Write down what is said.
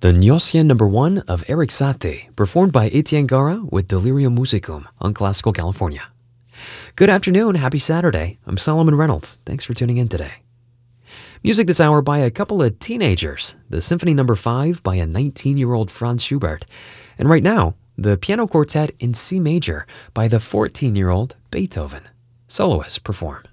The Gnossienne Number 1 of Erik Satie, performed by Etienne Gara with Delirium Musicum on Classical California. Good afternoon, happy Saturday. I'm Solomon Reynolds. Thanks for tuning in today. Music this hour by a couple of teenagers, the Symphony Number 5 by a 19-year-old Franz Schubert, and right now, the Piano Quartet in C major by the 14-year-old Beethoven. Soloists perform.